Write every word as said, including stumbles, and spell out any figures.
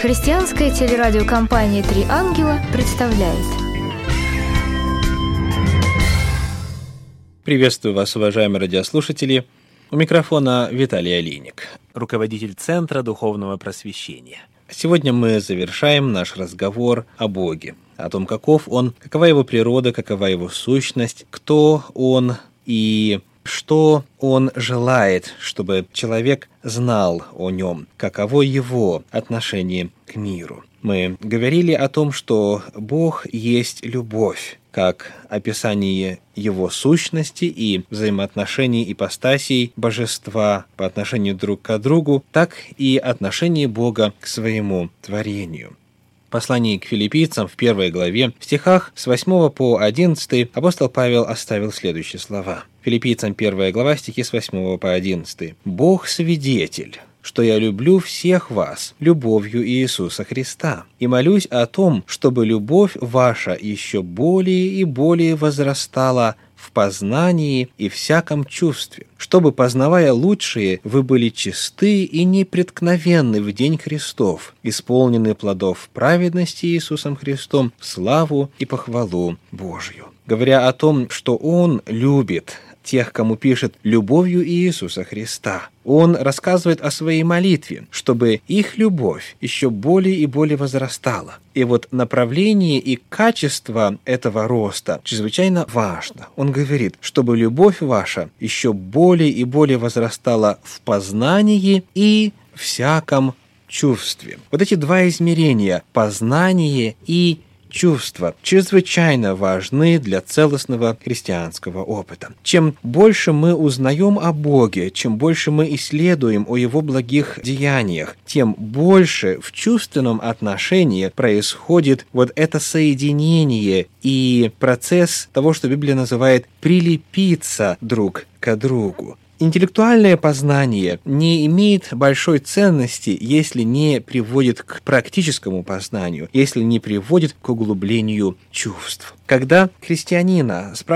Христианская телерадиокомпания «Три ангела» представляет. Приветствую вас, уважаемые радиослушатели. У микрофона Виталий Олейник, руководитель Центра Духовного Просвещения. Сегодня мы завершаем наш разговор о Боге, о том, каков Он, какова Его природа, какова Его сущность, кто Он и что Он желает, чтобы человек знал о Нем, каково Его отношение к миру. Мы говорили о том, что Бог есть любовь, как описание Его сущности и взаимоотношений ипостасей Божества по отношению друг к другу, так и отношение Бога к своему творению. В послании к филиппийцам в первой главе, в стихах с восьмого по одиннадцатый, апостол Павел оставил следующие слова. Филиппийцам первая глава, стихи с восьмого по одиннадцатый. «Бог свидетель, что я люблю всех вас любовью Иисуса Христа, и молюсь о том, чтобы любовь ваша еще более и более возрастала в познании и всяком чувстве, чтобы, познавая лучшее, вы были чисты и непреткновенны в день Христов, исполнены плодов праведности Иисусом Христом в славу и похвалу Божью». Говоря о том, что Он любит тех, кому пишет любовью Иисуса Христа, Он рассказывает о своей молитве, чтобы их любовь еще более и более возрастала. И вот направление и качество этого роста чрезвычайно важно. Он говорит, чтобы любовь ваша еще более и более возрастала в познании и всяком чувстве. Вот эти два измерения – познание и чувства чрезвычайно важны для целостного христианского опыта. Чем больше мы узнаем о Боге, чем больше мы исследуем о Его благих деяниях, тем больше в чувственном отношении происходит вот это соединение и процесс того, что Библия называет «прилепиться друг к другу». Интеллектуальное познание не имеет большой ценности, если не приводит к практическому познанию, если не приводит к углублению чувств. Когда христианина спрашивают,